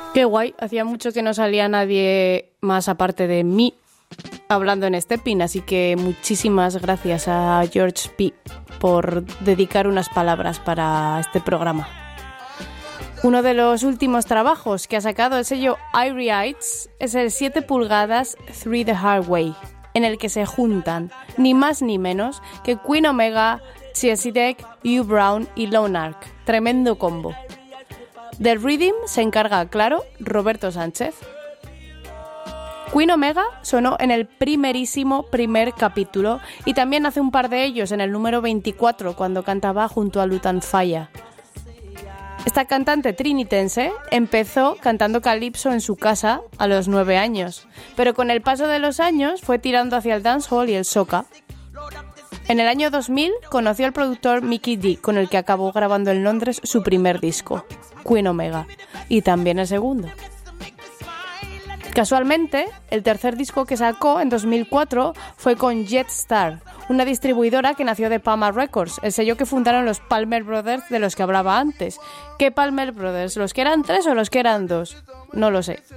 Qué guay, hacía mucho que no salía nadie más aparte de mí hablando en Stepin, así que muchísimas gracias a George P. por dedicar unas palabras para este programa. Uno de los últimos trabajos que ha sacado el sello Irie Heights es el 7 pulgadas Three the Hard Way, en el que se juntan ni más ni menos que Queen Omega, Chezidek, Hugh Brown y Lone Ark. Tremendo combo. Del rhythm se encarga, claro, Roberto Sánchez. Queen Omega sonó en el primer capítulo y también hace un par de ellos en el número 24 cuando cantaba junto a Lutan Fyah. Esta cantante trinitense empezó cantando calipso en su casa a los 9 años, pero con el paso de los años fue tirando hacia el dancehall y el soca. En el año 2000 conoció al productor Mickey D, con el que acabó grabando en Londres su primer disco, Queen Omega, y también el segundo. Casualmente, el tercer disco que sacó en 2004 fue con Jetstar, una distribuidora que nació de Palmer Records, el sello que fundaron los Palmer Brothers de los que hablaba antes. ¿Qué Palmer Brothers? ¿Los que eran 3 o los que eran 2? No lo sé.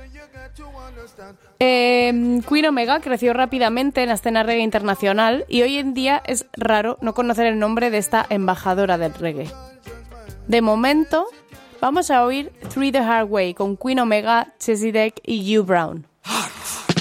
Queen Omega creció rápidamente en la escena reggae internacional y hoy en día es raro no conocer el nombre de esta embajadora del reggae. De momento, vamos a oír Three the Hard Way con Queen Omega, Chezidek y Hugh Brown.